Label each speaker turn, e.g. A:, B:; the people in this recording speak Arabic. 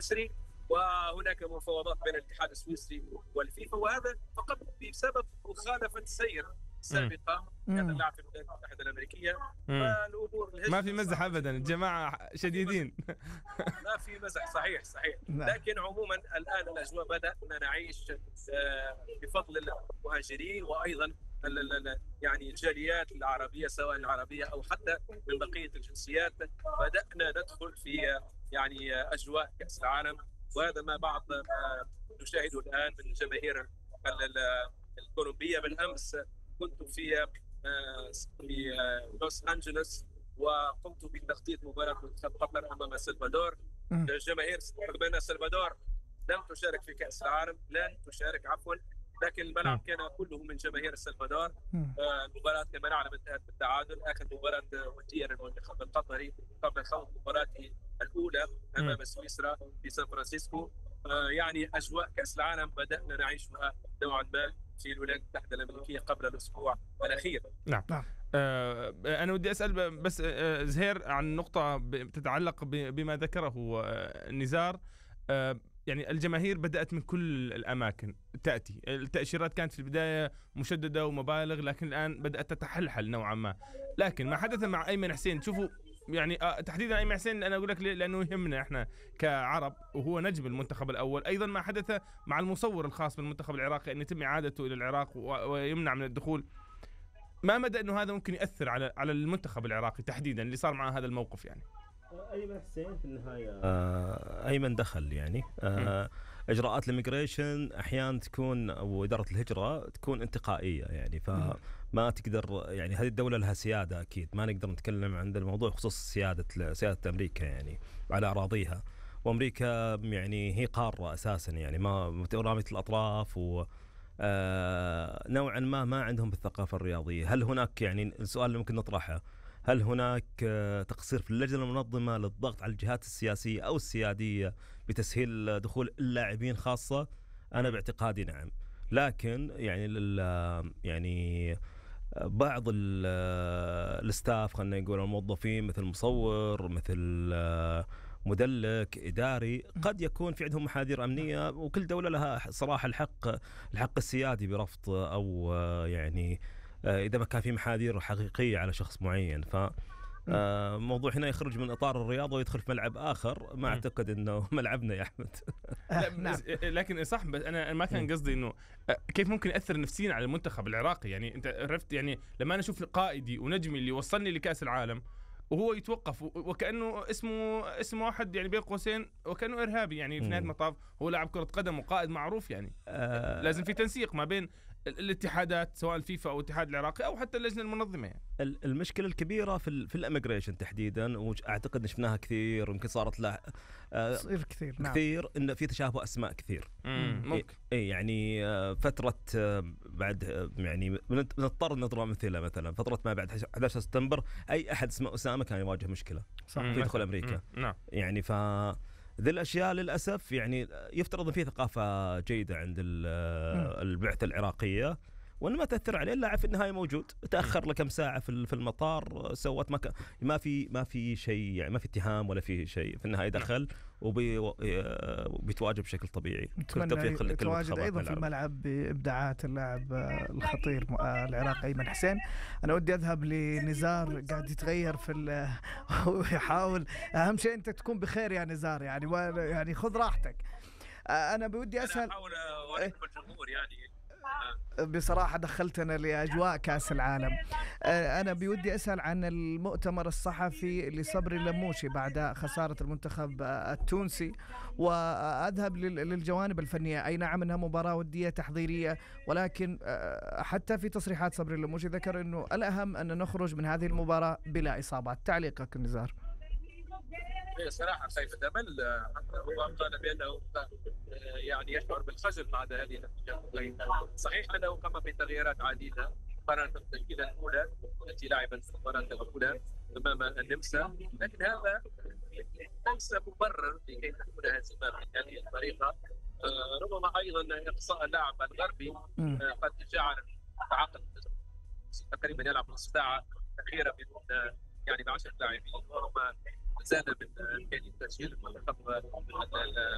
A: السويسري، وهناك مفاوضات بين الاتحاد السويسري والفيفا، وهذا فقط بسبب مخالفه السير سابقة هذا اللاعب في الولايات المتحدة الأمريكية. فالأمور
B: ما في مزح أبدا، الجماعة شديدين.
A: ما في مزح، صحيح. لكن عموما الآن الأجواء بدأنا نعيش بفضل المهاجرين، وأيضا يعني الجاليات العربية سواء العربية أو حتى من بقية الجنسيات، بدأنا ندخل في يعني أجواء كأس العالم، وهذا ما بعض ما نشاهده الآن من الجماهير الكولومبية. بالأمس كنت في لوس أنجلوس وقمت بتغطية مباراة منتخب قطر أمام السلفادور. الجماهير بين السلفادور لم تشارك في كأس العالم، لن تشارك عفوا، لكن الملعب كان كله من جماهير السلفادور. المباراة كما نعلم انتهت بالتعادل، آخر مباراة ودية للمنتخب القطري قبل خوض مباراته الأولى أمام سويسرا في سان فرانسيسكو. يعني أجواء كأس العالم بدأنا نعيشها نوعا ما في الولايات المتحدة الأمريكية قبل الأسبوع الأخير.
B: نعم. أنا ودي أسأل بس زهير عن نقطة تتعلق بما ذكره نزار. يعني الجماهير بدأت من كل الأماكن تأتي، التأشيرات كانت في البداية مشددة ومبالغ، لكن الآن بدأت تتحلحل نوعا ما. لكن ما حدث مع أيمن حسين، شوفوا يعني تحديدا أيمن حسين، أنا أقول لك لأنه يهمنا إحنا كعرب وهو نجم المنتخب الأول. أيضا ما حدث مع المصور الخاص بالمنتخب العراقي أن يتم إعادته إلى العراق ويمنع من الدخول. ما مدى أنه هذا ممكن يأثر على المنتخب العراقي تحديدا اللي صار معه هذا الموقف؟ يعني
C: أيمن حسين في النهاية أيمن دخل يعني إجراءات الإميجريشن أحيانا تكون أو إدارة الهجرة تكون انتقائية يعني، فما تقدر يعني هذه الدولة لها سيادة أكيد، ما نقدر نتكلم عن الموضوع خصوص سيادة أمريكا يعني على أراضيها، وأمريكا يعني هي قارة أساسا يعني ما مترامية الأطراف و نوعا ما عندهم بالثقافة الرياضية. هل هناك يعني السؤال اللي ممكن نطرحه، هل هناك تقصير في اللجنة المنظمة للضغط على الجهات السياسية أو السيادية بتسهيل دخول اللاعبين خاصة؟ أنا باعتقادي نعم، لكن يعني بعض الستاف خلينا نقول الموظفين مثل مصور مثل مدلك إداري قد يكون في عندهم محاذير أمنية، وكل دولة لها صراحة الحق السيادي برفض أو يعني إذا ما كان في محاذير حقيقية على شخص معين. موضوع هنا يخرج من إطار الرياضة ويدخل في ملعب آخر، ما أعتقد أنه ملعبنا يا أحمد.
B: لكن صح، بس أنا ما كان قصدي أنه كيف ممكن يأثر نفسيا على المنتخب العراقي. يعني أنت عرفت، يعني لما أنا أشوف قائدي ونجمي اللي وصلني لكأس العالم وهو يتوقف وكأنه اسمه واحد يعني بين قوسين وكأنه إرهابي، يعني في نهاية المطاف هو لاعب كرة قدم وقائد معروف يعني. لازم في تنسيق ما بين الاتحادات سواء الفيفا أو الاتحاد العراقي أو حتى اللجنة المنظمة يعني.
C: المشكلة الكبيرة في الاميجريشن تحديدا، وأعتقد شفناها كثير، يمكن صارت له
D: تصير كثير
C: إن في تشابه أسماء كثير.
B: ممكن
C: يعني فترة بعد يعني بنضطر نضرب أمثلة، مثلا فترة ما بعد 11 سبتمبر أي أحد اسمه أسامة كان يواجه مشكلة في دخول أمريكا. يعني ذي الأشياء للأسف يعني يفترض أن في ثقافة جيدة عند البعثة العراقية، وأن ما تأثر عليه. اللاعب في النهاية موجود، تأخر له كم ساعة في المطار، سوت ما في شيء يعني، ما في اتهام ولا في شيء، في النهاية دخل وبيتواجد بشكل طبيعي. كل توفيق
D: يتواجد أيضا في الملعب بإبداعات اللاعب الخطير العراقي أيمن حسين. أنا ودي أذهب لنزار قاعد يتغير ويحاول. أهم شيء أنت تكون بخير يا نزار يعني خذ راحتك. أنا بودي أسأل،
A: أنا أحاول أوريكم الجمهور يعني
D: بصراحة دخلتنا لأجواء كأس العالم. أنا بودي أسأل عن المؤتمر الصحفي لصبري اللموشي بعد خسارة المنتخب التونسي، وأذهب للجوانب الفنية. أي نعم أنها مباراة ودية تحضيرية، ولكن حتى في تصريحات صبري اللموشي ذكر أنه الأهم أن نخرج من هذه المباراة بلا إصابات. تعليقك نزار؟
A: صراحة خايف الأمل. هو قال بأنه يعني يشعر بالخجل بعد هذه النتيجة. صحيح أنه قام بتغييرات عديدة مقارنة بالتشكيلة الأولى التي لعبت في المباراة الأولى أمام النمسا، لكن هذا ليس مبرر لكي تكون هزيمة بهذه الطريقة. ربما أيضا إقصاء اللاعب الغربي قد جعل تعاقد تقريبا يلعب نصف ساعة أخيرة بدون يعني ب10 لاعبين، وربما زاد من إمكانية تسجيل المنتخب